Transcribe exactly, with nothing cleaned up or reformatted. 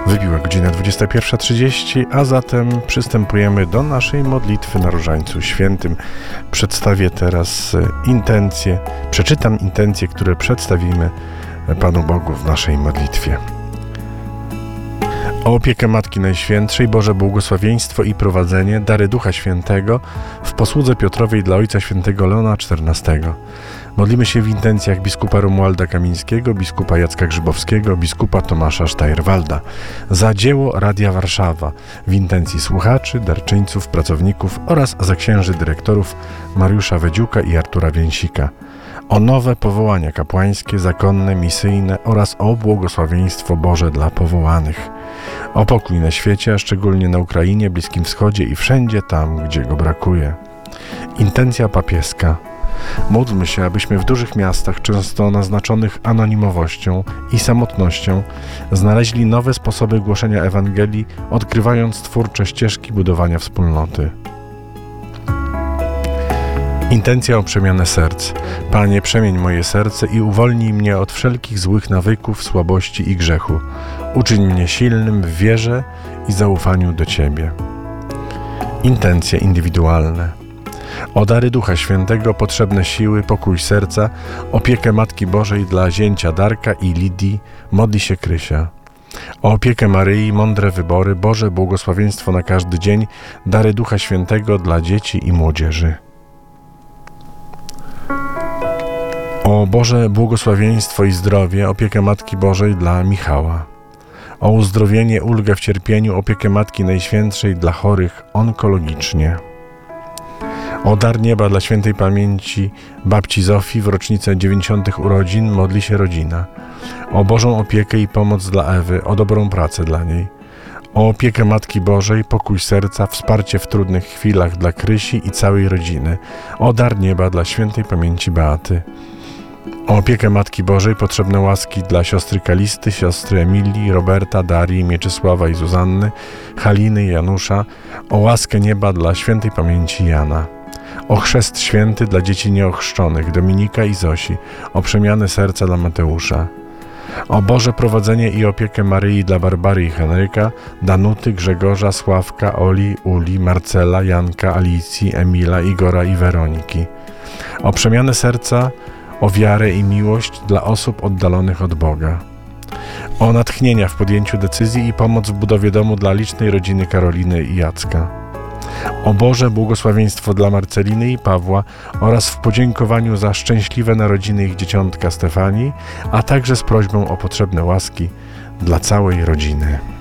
Wybiła godzina dwudziesta pierwsza trzydzieści, a zatem przystępujemy do naszej modlitwy na Różańcu Świętym. Przedstawię teraz intencje, przeczytam intencje, które przedstawimy Panu Bogu w naszej modlitwie. O opiekę Matki Najświętszej, Boże błogosławieństwo i prowadzenie, dary Ducha Świętego w posłudze Piotrowej dla Ojca Świętego Leona czternastego. Modlimy się w intencjach biskupa Romualda Kamińskiego, biskupa Jacka Grzybowskiego, biskupa Tomasza Sztajerwalda za dzieło Radia Warszawa, w intencji słuchaczy, darczyńców, pracowników oraz za księży dyrektorów Mariusza Wedziuka i Artura Więsika. O nowe powołania kapłańskie, zakonne, misyjne oraz o błogosławieństwo Boże dla powołanych. O pokój na świecie, a szczególnie na Ukrainie, Bliskim Wschodzie i wszędzie tam, gdzie go brakuje. Intencja papieska. Módlmy się, abyśmy w dużych miastach, często naznaczonych anonimowością i samotnością, znaleźli nowe sposoby głoszenia Ewangelii, odkrywając twórcze ścieżki budowania wspólnoty. Intencja o przemianę serc. Panie, przemień moje serce i uwolnij mnie od wszelkich złych nawyków, słabości i grzechu. Uczyń mnie silnym w wierze i zaufaniu do Ciebie. Intencje indywidualne. O dary Ducha Świętego, potrzebne siły, pokój serca, opiekę Matki Bożej dla zięcia Darka i Lidii, modli się Krysia. O opiekę Maryi, mądre wybory, Boże błogosławieństwo na każdy dzień, dary Ducha Świętego dla dzieci i młodzieży. O Boże błogosławieństwo i zdrowie, opiekę Matki Bożej dla Michała. O uzdrowienie, ulgę w cierpieniu, opiekę Matki Najświętszej dla chorych onkologicznie. O dar nieba dla świętej pamięci babci Zofii w rocznicę dziewięćdziesiątych urodzin modli się rodzina. O Bożą opiekę i pomoc dla Ewy, o dobrą pracę dla niej. O opiekę Matki Bożej, pokój serca, wsparcie w trudnych chwilach dla Krysi i całej rodziny. O dar nieba dla świętej pamięci Beaty. O opiekę Matki Bożej, potrzebne łaski dla siostry Kalisty, siostry Emilii, Roberta, Darii, Mieczysława i Zuzanny, Haliny i Janusza. O łaskę nieba dla świętej pamięci Jana. O chrzest święty dla dzieci nieochrzczonych, Dominika i Zosi. O przemianę serca dla Mateusza. O Boże prowadzenie i opiekę Maryi dla Barbary i Henryka, Danuty, Grzegorza, Sławka, Oli, Uli, Marcela, Janka, Alicji, Emila, Igora i Weroniki. O przemianę serca, o wiarę i miłość dla osób oddalonych od Boga. O natchnienia w podjęciu decyzji i pomoc w budowie domu dla licznej rodziny Karoliny i Jacka. O Boże błogosławieństwo dla Marceliny i Pawła oraz w podziękowaniu za szczęśliwe narodziny ich dzieciątka Stefanii, a także z prośbą o potrzebne łaski dla całej rodziny.